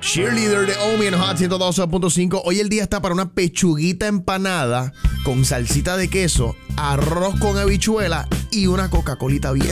Cheerleader de Omi en Hot 112.5. Hoy el día está para una pechuguita empanada con salsita de queso, arroz con habichuela y una Coca-Colita bien